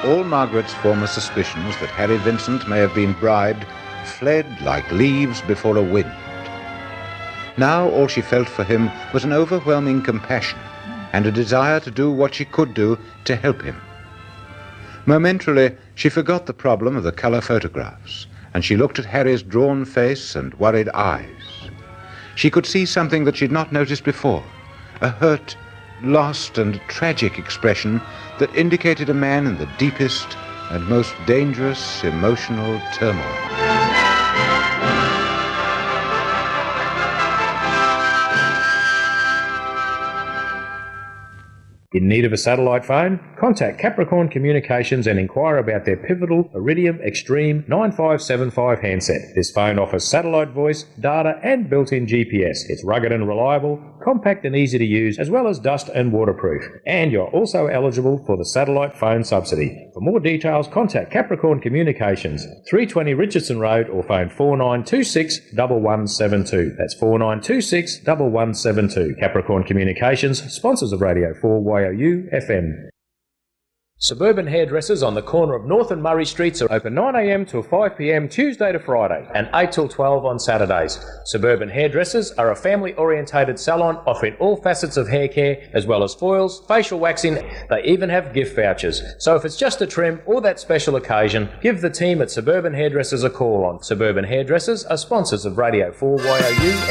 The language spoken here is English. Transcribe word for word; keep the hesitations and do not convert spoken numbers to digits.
all Margaret's former suspicions that Harry Vincent may have been bribed fled like leaves before a wind. Now all she felt for him was an overwhelming compassion and a desire to do what she could do to help him. Momentarily, she forgot the problem of the colour photographs, and she looked at Harry's drawn face and worried eyes. She could see something that she'd not noticed before, a hurt, lost and tragic expression that indicated a man in the deepest and most dangerous emotional turmoil. In need of a satellite phone? Contact Capricorn Communications and inquire about their pivotal Iridium Extreme nine five seven five handset. This phone offers satellite voice, data and built-in G P S. It's rugged and reliable, compact and easy to use, as well as dust and waterproof. And you're also eligible for the satellite phone subsidy. For more details, contact Capricorn Communications, three twenty Richardson Road, or phone four nine two six, one one seven two. That's four nine two six, one one seven two. Capricorn Communications, sponsors of Radio four Y O U F M. Suburban Hairdressers on the corner of North and Murray Streets are open nine a m till five p m Tuesday to Friday and eight till twelve on Saturdays. Suburban Hairdressers are a family-orientated salon offering all facets of hair care as well as foils, facial waxing. They even have gift vouchers. So if it's just a trim or that special occasion, give the team at Suburban Hairdressers a call on. Suburban Hairdressers are sponsors of Radio four Y O U